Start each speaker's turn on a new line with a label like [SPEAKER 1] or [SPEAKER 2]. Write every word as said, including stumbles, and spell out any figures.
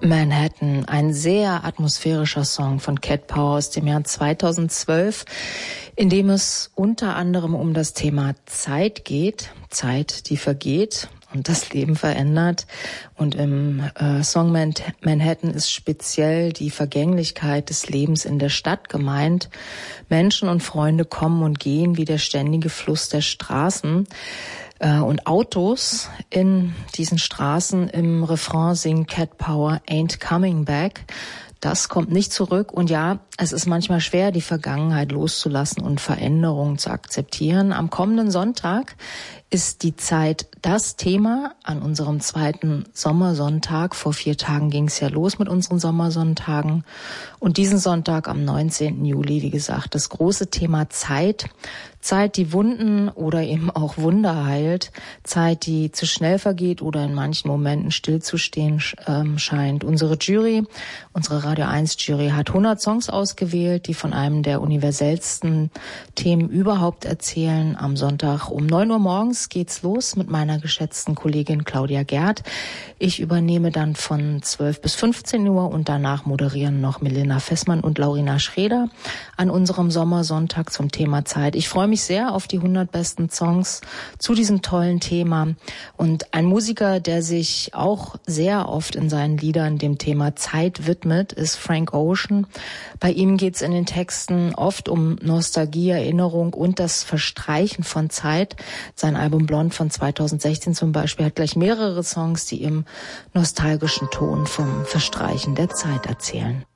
[SPEAKER 1] Manhattan, ein sehr atmosphärischer Song von Cat Power aus dem Jahr zweitausendzwölf, in dem es unter anderem um das Thema Zeit geht, Zeit, die vergeht und das Leben verändert. Und im äh, Song Man- Manhattan ist speziell die Vergänglichkeit des Lebens in der Stadt gemeint. Menschen und Freunde kommen und gehen wie der ständige Fluss der Straßen. Und Autos in diesen Straßen. Im Refrain singt Cat Power Ain't Coming Back. Das kommt nicht zurück. Und ja, es ist manchmal schwer, die Vergangenheit loszulassen und Veränderungen zu akzeptieren. Am kommenden Sonntag ist die Zeit das Thema an unserem zweiten Sommersonntag. Vor vier Tagen ging es ja los mit unseren Sommersonntagen. Und diesen Sonntag am neunzehnten Juli, wie gesagt, das große Thema Zeit. Zeit, die Wunden oder eben auch Wunder heilt. Zeit, die zu schnell vergeht oder in manchen Momenten stillzustehen ähm, scheint. Unsere Jury, unsere Radio eins Jury hat hundert Songs ausgewählt, die von einem der universellsten Themen überhaupt erzählen. Am Sonntag um neun Uhr morgens geht's los mit meiner geschätzten Kollegin Claudia Gerd. Ich übernehme dann von zwölf bis fünfzehn Uhr und danach moderieren noch Melina Fessmann und Laurina Schreder an unserem Sommersonntag zum Thema Zeit. Ich freue mich sehr auf die hundert besten Songs zu diesem tollen Thema. Und ein Musiker, der sich auch sehr oft in seinen Liedern dem Thema Zeit widmet, ist Frank Ocean. Bei ihm geht es in den Texten oft um Nostalgie, Erinnerung und das Verstreichen von Zeit. Sein Album Blond von zweitausendsechzehn zum Beispiel hat gleich mehrere Songs, die im nostalgischen Ton vom Verstreichen der Zeit erzählen.